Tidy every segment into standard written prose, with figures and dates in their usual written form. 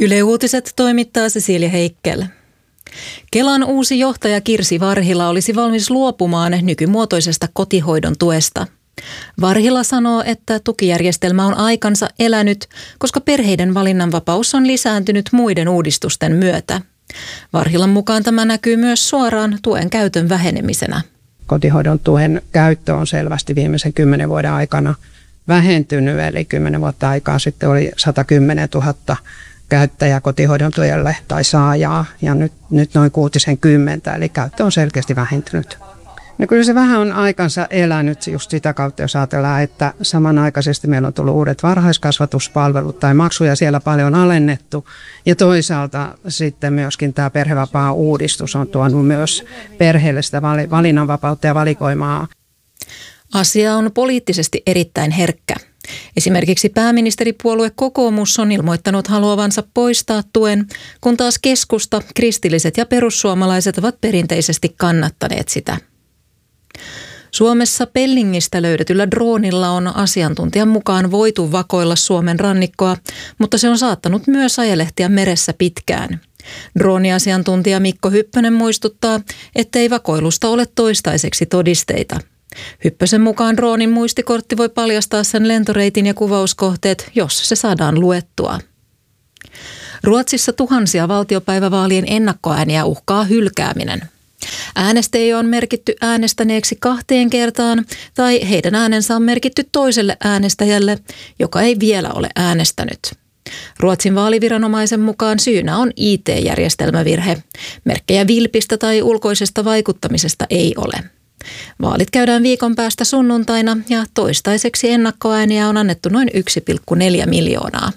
Yle Uutiset toimittaa Cecilia Heikkel. Kelan uusi johtaja Kirsi Varhila olisi valmis luopumaan nykymuotoisesta kotihoidon tuesta. Varhila sanoo, että tukijärjestelmä on aikansa elänyt, koska perheiden valinnanvapaus on lisääntynyt muiden uudistusten myötä. Varhilan mukaan tämä näkyy myös suoraan tuen käytön vähenemisenä. Kotihoidon tuen käyttö on selvästi viimeisen 10 vuoden aikana vähentynyt, eli 10 vuotta aikaa sitten oli 110 000 käyttäjää kotihoidon tuelle tai saajaa, ja nyt noin 60, eli käyttö on selkeästi vähentynyt. No kyllä se vähän on aikansa elänyt just sitä kautta, jos ajatellaan, että samanaikaisesti meillä on tullut uudet varhaiskasvatuspalvelut tai maksuja siellä paljon alennettu. Ja toisaalta sitten myöskin tämä perhevapaa-uudistus on tuonut myös perheelle sitä valinnanvapautta ja valikoimaa. Asia on poliittisesti erittäin herkkä. Esimerkiksi pääministeripuolue Kokoomus on ilmoittanut haluavansa poistaa tuen, kun taas keskusta, kristilliset ja perussuomalaiset ovat perinteisesti kannattaneet sitä. Suomessa Pellingistä löydetyllä droonilla on asiantuntijan mukaan voitu vakoilla Suomen rannikkoa, mutta se on saattanut myös ajelehtia meressä pitkään. Drooniasiantuntija Mikko Hyppönen muistuttaa, ettei vakoilusta ole toistaiseksi todisteita. Hyppösen mukaan droonin muistikortti voi paljastaa sen lentoreitin ja kuvauskohteet, jos se saadaan luettua. Ruotsissa tuhansia valtiopäivävaalien ennakkoääniä uhkaa hylkääminen. Äänestäjiä on merkitty äänestäneeksi 2 kertaan tai heidän äänensä on merkitty toiselle äänestäjälle, joka ei vielä ole äänestänyt. Ruotsin vaaliviranomaisen mukaan syynä on IT-järjestelmävirhe. Merkkejä vilpistä tai ulkoisesta vaikuttamisesta ei ole. Vaalit käydään viikon päästä sunnuntaina ja toistaiseksi ennakkoääniä on annettu noin 1,4 miljoonaa.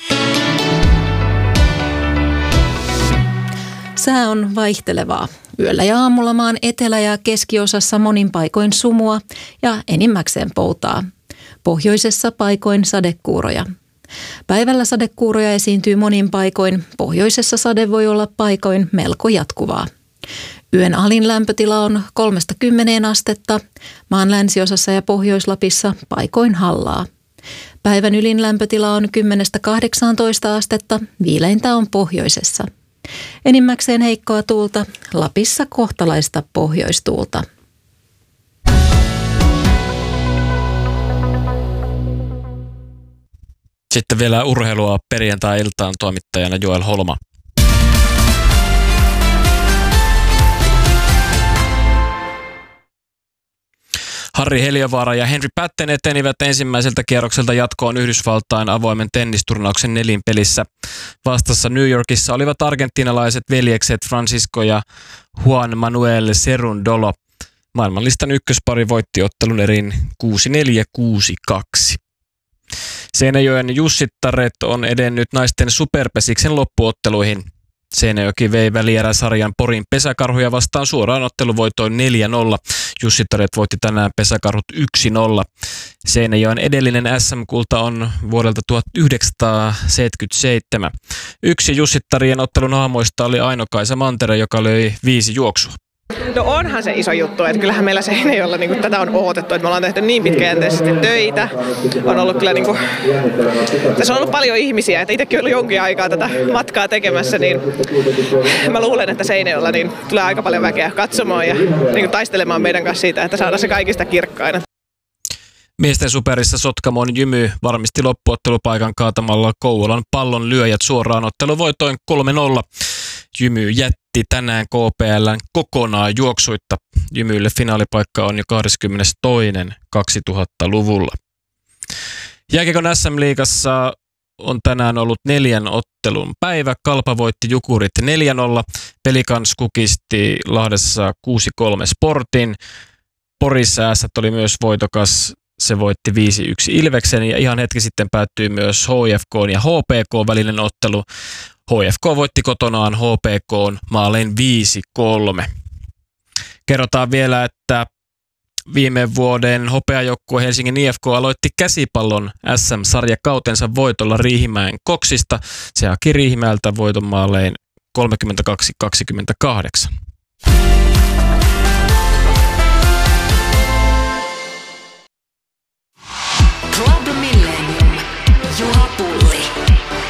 Sää on vaihtelevaa. Yöllä ja aamulla maan etelä- ja keskiosassa monin paikoin sumua ja enimmäkseen poutaa. Pohjoisessa paikoin sadekuuroja. Päivällä sadekuuroja esiintyy monin paikoin. Pohjoisessa sade voi olla paikoin melko jatkuvaa. Yön alin lämpötila on 3–10 astetta. Maan länsiosassa ja Pohjois-Lapissa paikoin hallaa. Päivän ylin lämpötila on 10–18 astetta. Viileintä on pohjoisessa. Enimmäkseen heikkoa tuulta, Lapissa kohtalaista pohjoistuulta. Sitten vielä urheilua perjantai-iltaan toimittajana Joel Holma. Harri Heliövaara ja Henry Patten etenivät ensimmäiseltä kierrokselta jatkoon Yhdysvaltain avoimen tennisturnauksen nelinpelissä. Vastassa New Yorkissa olivat argentinalaiset veljekset Francisco ja Juan Manuel Cerundolo. Maailmanlistan ykköspari voitti ottelun erin 6-4–6-2. Seinäjoen Jussittaret on edennyt naisten superpesiksen loppuotteluihin. Seinäjoki vei välieräsarjan Porin pesäkarhuja vastaan suoraan otteluvoitoin 4-0. Jussittaret voitti tänään pesäkarhut 1-0. Seinäjoen edellinen SM-kulta on vuodelta 1977. Yksi Jussittarien ottelun hahmoista oli Aino-Kaisa Mantere, joka löi 5 juoksua. No onhan se iso juttu, että kyllähän meillä Seinäjoella niin tätä on odotettu, että me ollaan tehty niin pitkäjänteisesti töitä. On ollut kyllä tässä on ollut paljon ihmisiä, että itsekin ollut jonkin aikaa tätä matkaa tekemässä, niin mä luulen, että Seinäjoella niin tulee aika paljon väkeä katsomaan ja taistelemaan meidän kanssa siitä, että saadaan se kaikista kirkkaina. Miesten superissa Sotkamon Jymy varmisti loppuottelupaikan kaatamalla Kouvolan Pallon lyöjät suoraan otteluvoitoin 3-0. Jymy jätti tänään KPL:n kokonaan juoksuitta. Jymylle finaalipaikka on jo 22.2000-luvulla. Jääkiekon SM-liigassa on tänään ollut 4 ottelun päivä. Kalpa voitti Jukurit 4-0. Pelikans kukisti Lahdessa 6-3 Sportin. Porissa Ässät oli myös voitokas. Se voitti 5-1 Ilveksen ja ihan hetki sitten päättyi myös HFK ja HPK välinen ottelu. HFK voitti kotonaan HPK:n maalein 5-3. Kerrotaan vielä, että viime vuoden hopeajoukkue Helsingin IFK aloitti käsipallon SM-sarjakautensa voitolla Riihimäen Koksista. Se haki Riihimäeltä voiton maalein 32-28.